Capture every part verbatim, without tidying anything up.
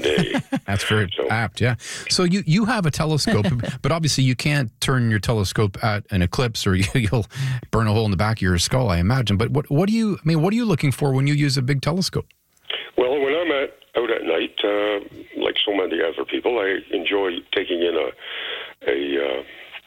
day. That's very so, apt, yeah. So you, you have a telescope, but obviously you can't turn your telescope at an eclipse or you, you'll burn a hole in the back of your skull, I imagine. But what, what do you, I mean, what are you looking for when you use a big telescope? Well, when I'm at, out at night, uh, like so many other people, I enjoy taking in a, a, uh,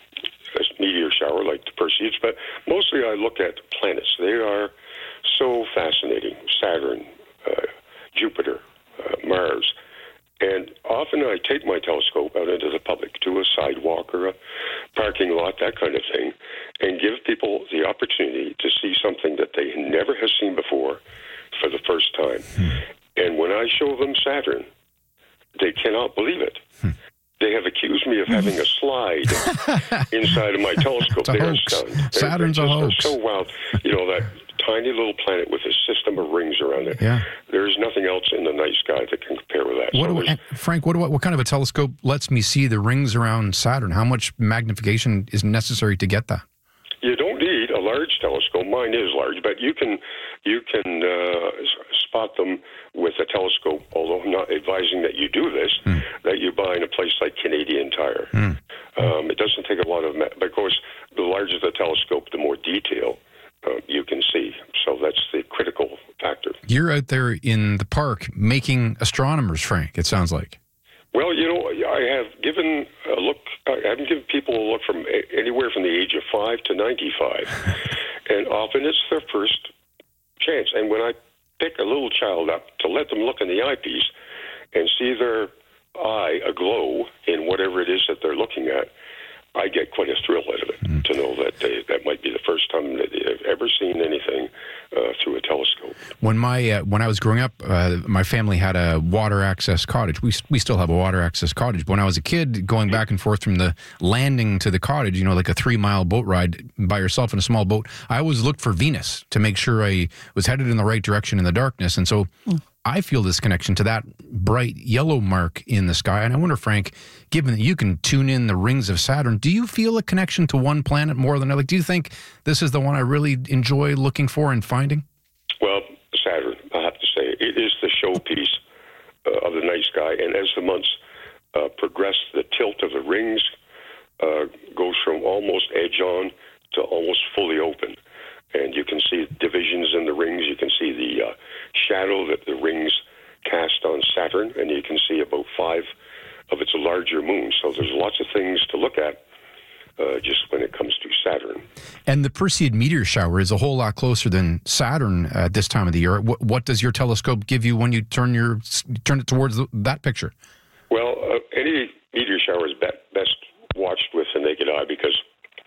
a meteor shower like the Perseids, but mostly I look at planets. They are so fascinating. Saturn, uh, Jupiter, uh, Mars. And often I take my telescope out into the public, to a sidewalk or a parking lot, that kind of thing, and give people the opportunity to see something that they never have seen before for the first time. Hmm. And when I show them Saturn, they cannot believe it. Hmm. They have accused me of having a slide inside of my telescope. They are stunned. Saturn's a hoax. So wild. You know, that tiny little planet with a system of rings around it. Yeah. There's nothing else in the night sky that can compare with that. What so do I, Frank, what, do I, what kind of a telescope lets me see the rings around Saturn? How much magnification is necessary to get that? You don't need a large telescope. Mine is large, but you can you can uh, spot them with a telescope, although I'm not advising that you do this, mm. that you buy in a place like Canadian Tire. Mm. Um, it doesn't take a lot of... Ma- but of course, the larger the telescope, the more detail uh, you can see. So that's the critical factor. You're out there in the park making astronomers, Frank, it sounds like. Well, you know, I have given a look, I haven't given people a look from anywhere from the age of five to ninety-five. And often it's their first chance. And when I pick a little child up to let them look in the eyepiece and see their eye aglow in whatever it is that they're looking at, I get quite a thrill out of it mm. to know that they, that might be the first time that they've ever seen anything uh, through a telescope. When my uh, when I was growing up, uh, my family had a water access cottage. We we still have a water access cottage. But when I was a kid, going back and forth from the landing to the cottage, you know, like a three mile boat ride by yourself in a small boat, I always looked for Venus to make sure I was headed in the right direction in the darkness. And so mm. I feel this connection to that bright yellow mark in the sky. And I wonder, Frank, given that you can tune in the rings of Saturn, do you feel a connection to one planet more than another? Like, do you think this is the one I really enjoy looking for and finding? Well, Saturn, I have to say, it is the showpiece uh, of the night sky. And as the months uh, progress, the tilt of the rings uh, goes from almost edge on to almost fully open. And you can see divisions in the rings. You can see the uh, shadow that the rings cast on Saturn, and you can see about five of its larger moons. So there's lots of things to look at uh, just when it comes to Saturn. And the Perseid meteor shower is a whole lot closer than Saturn at this time of the year. What, what does your telescope give you when you turn your turn it towards the, that picture? Well, uh, any meteor shower is be- best watched with the naked eye because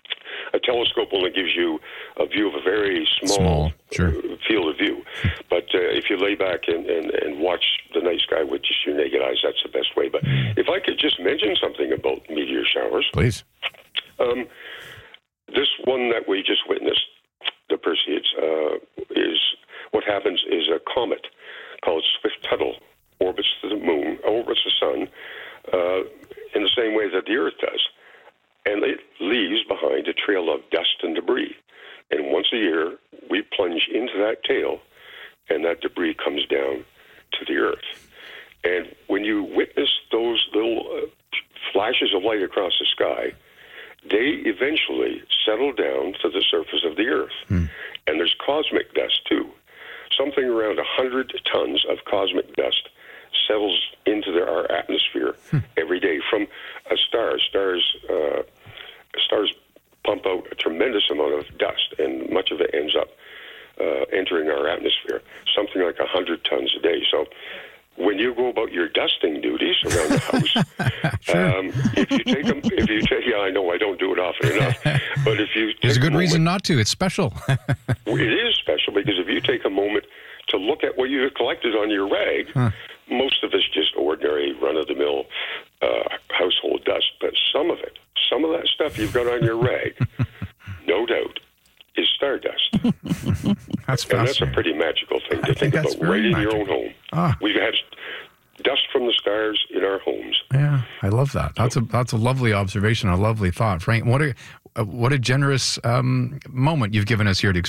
a telescope only gives you a view of a very small, small sure. field of view. But uh, if you lay back and, and, and watch the night sky with just your naked eyes, that's the best way. But if I could just mention something about meteor showers. Please. Um, this one that we just witnessed, the Perseids, uh, is what happens is a comet called Swift-Tuttle orbits the moon, orbits the sun, uh, in the same way that the Earth does. And it leaves behind a trail of dust and debris. And once a year, we plunge into that tail, and that debris comes down to the Earth. And when you witness those little uh, flashes of light across the sky, they eventually settle down to the surface of the Earth. Hmm. And there's cosmic dust, too. Something around one hundred tons of cosmic dust settles into their, our atmosphere hmm. every day from a star. Stars, uh, stars pump out a tremendous amount of dust, and much of it ends up uh, entering our atmosphere, something like one hundred tons a day. So when you go about your dusting duties around the house, sure. um, if you take them, if you take, yeah, I know I don't do it often enough, but if you take there's a good a reason moment, not to. It's special. it is special because if you take a moment to look at what you have collected on your rag, huh. most of it's just ordinary run-of-the-mill uh, household dust, but some of it, some of that stuff you've got on your rag, no doubt, is stardust. That's and that's a pretty magical thing to I think, think about right magical. in your own home. Ah. We've had dust from the stars in our homes. Yeah, I love that. That's a that's a lovely observation, a lovely thought, Frank. What a what a generous um, moment you've given us here to